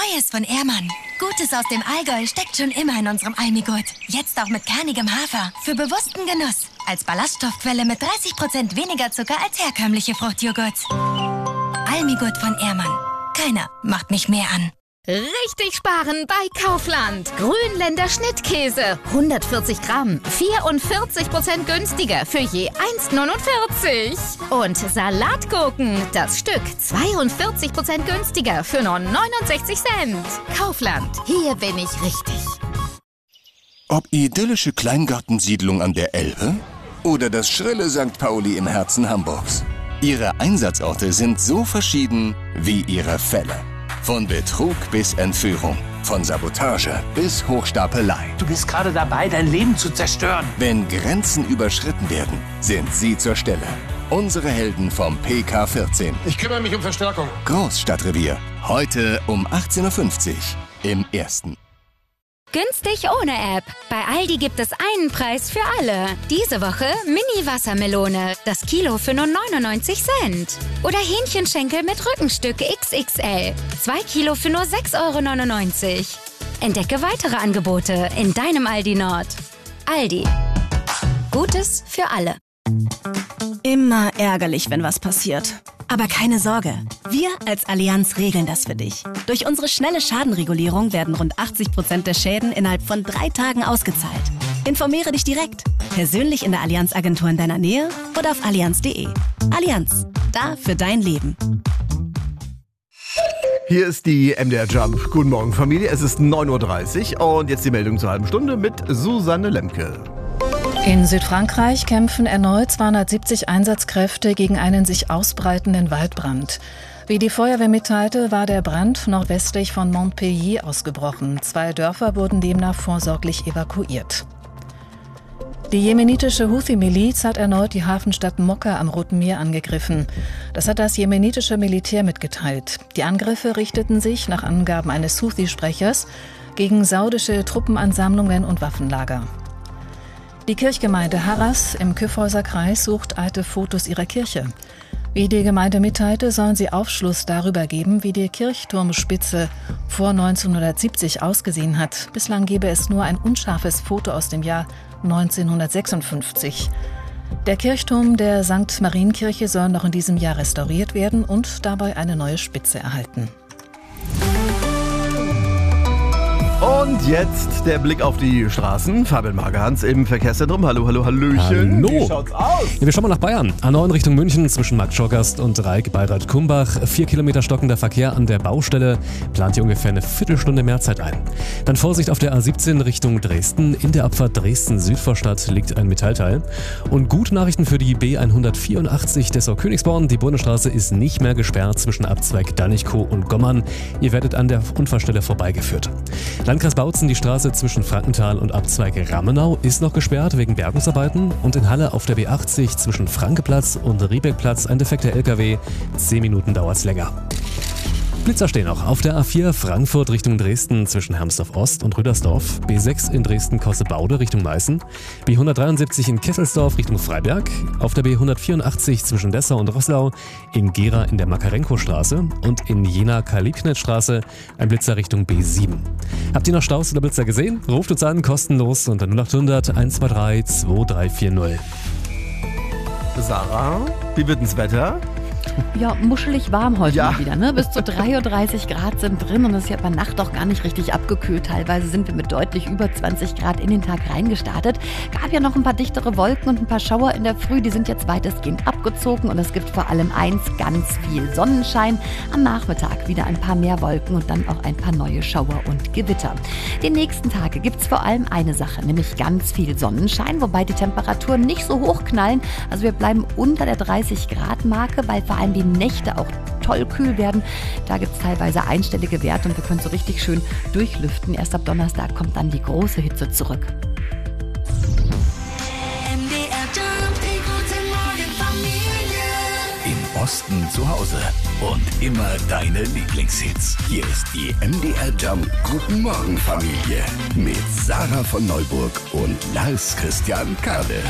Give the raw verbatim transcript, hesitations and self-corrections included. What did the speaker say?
Neues von Ehrmann. Gutes aus dem Allgäu steckt schon immer in unserem Almigurt. Jetzt auch mit kernigem Hafer. Für bewussten Genuss. Als Ballaststoffquelle mit dreißig Prozent weniger Zucker als herkömmliche Fruchtjoghurts. Almigurt von Ehrmann. Keiner macht mich mehr an. Richtig sparen bei Kaufland. Grünländer Schnittkäse. hundertvierzig Gramm. vierundvierzig Prozent günstiger für je eins neunundvierzig. Und Salatgurken. Das Stück zweiundvierzig Prozent günstiger für nur neunundsechzig Cent. Kaufland. Hier bin ich richtig. Ob idyllische Kleingartensiedlung an der Elbe oder das schrille Sankt Pauli im Herzen Hamburgs. Ihre Einsatzorte sind so verschieden wie ihre Fälle. Von Betrug bis Entführung, von Sabotage bis Hochstapelei. Du bist gerade dabei, dein Leben zu zerstören. Wenn Grenzen überschritten werden, sind sie zur Stelle. Unsere Helden vom P K vierzehn. Ich kümmere mich um Verstärkung. Großstadtrevier. Heute um achtzehn Uhr fünfzig im Ersten. Günstig ohne App. Bei Aldi gibt es einen Preis für alle. Diese Woche Mini-Wassermelone. Das Kilo für nur neunundneunzig Cent. Oder Hähnchenschenkel mit Rückenstück X X L. Zwei Kilo für nur sechs Euro neunundneunzig. Entdecke weitere Angebote in deinem Aldi Nord. Aldi. Gutes für alle. Immer ärgerlich, wenn was passiert. Aber keine Sorge, wir als Allianz regeln das für dich. Durch unsere schnelle Schadenregulierung werden rund achtzig Prozent der Schäden innerhalb von drei Tagen ausgezahlt. Informiere dich direkt, persönlich in der Allianz-Agentur in deiner Nähe oder auf allianz punkt de. Allianz, da für dein Leben. Hier ist die M D R Jump. Guten Morgen, Familie. Es ist neun Uhr dreißig und jetzt die Meldung zur halben Stunde mit Susanne Lemke. In Südfrankreich kämpfen erneut zweihundertsiebzig Einsatzkräfte gegen einen sich ausbreitenden Waldbrand. Wie die Feuerwehr mitteilte, war der Brand nordwestlich von Montpellier ausgebrochen. Zwei Dörfer wurden demnach vorsorglich evakuiert. Die jemenitische Houthi-Miliz hat erneut die Hafenstadt Mokka am Roten Meer angegriffen. Das hat das jemenitische Militär mitgeteilt. Die Angriffe richteten sich, nach Angaben eines Houthi-Sprechers, gegen saudische Truppenansammlungen und Waffenlager. Die Kirchgemeinde Harras im Kyffhäuser-Kreis sucht alte Fotos ihrer Kirche. Wie die Gemeinde mitteilte, sollen sie Aufschluss darüber geben, wie die Kirchturmspitze vor neunzehnhundertsiebzig ausgesehen hat. Bislang gebe es nur ein unscharfes Foto aus dem Jahr neunzehnhundertsechsundfünfzig. Der Kirchturm der Sankt Marienkirche soll noch in diesem Jahr restauriert werden und dabei eine neue Spitze erhalten. Und jetzt der Blick auf die Straßen. Fabian Magerhans im Verkehrszentrum. Hallo, hallo, hallöchen. Hallo. Wie schaut's aus? Ja, wir schauen mal nach Bayern. A neun Richtung München zwischen Markt Schorgast und Reik bei Bad Kumbach. Vier Kilometer stockender Verkehr an der Baustelle. Plant hier ungefähr eine Viertelstunde mehr Zeit ein. Dann Vorsicht auf der A siebzehn Richtung Dresden. In der Abfahrt Dresden-Südvorstadt liegt ein Metallteil. Und gute Nachrichten für die B hundertvierundachtzig Dessau-Königsborn. Die Bundesstraße ist nicht mehr gesperrt zwischen Abzweig Danichow und Gommern. Ihr werdet an der Unfallstelle vorbeigeführt. Landkreis Bautzen, die Straße zwischen Frankenthal und Abzweig Ramenau ist noch gesperrt wegen Bergungsarbeiten. Und in Halle auf der B achtzig zwischen Frankeplatz und Riebeckplatz ein defekter L K W. Zehn Minuten dauert's länger. Blitzer stehen noch auf der A vier Frankfurt Richtung Dresden zwischen Hermsdorf Ost und Rüdersdorf, B sechs in Dresden-Kossebaude Richtung Meißen, B hundertdreiundsiebzig in Kesselsdorf Richtung Freiberg, auf der B hundertvierundachtzig zwischen Dessau und Roßlau, in Gera in der Makarenko-Straße und in Jena-Kalibknecht-Straße ein Blitzer Richtung B sieben. Habt ihr noch Staus oder Blitzer gesehen? Ruft uns an, kostenlos unter null achthundert eins zwei drei zwei drei vier null. Sarah, wie wird das Wetter? Ja, muschelig warm heute Ja. mal wieder, ne? Bis zu dreiunddreißig Grad sind drin und es ist ja bei Nacht auch gar nicht richtig abgekühlt. Teilweise sind wir mit deutlich über zwanzig Grad in den Tag reingestartet. Gab ja noch ein paar dichtere Wolken und ein paar Schauer in der Früh, die sind jetzt weitestgehend abgezogen und es gibt vor allem eins, ganz viel Sonnenschein. Am Nachmittag wieder ein paar mehr Wolken und dann auch ein paar neue Schauer und Gewitter. Die nächsten Tage gibt es vor allem eine Sache, nämlich ganz viel Sonnenschein, wobei die Temperaturen nicht so hoch knallen. Also wir bleiben unter der dreißig Grad Marke, weil vor allem die Nächte auch toll kühl werden. Da gibt es teilweise einstellige Werte und wir können so richtig schön durchlüften. Erst ab Donnerstag kommt dann die große Hitze zurück. Im Osten zu Hause und immer deine Lieblingshits. Hier ist die M D R Jump Guten Morgen Familie mit Sarah von Neuburg und Lars Christian Kade.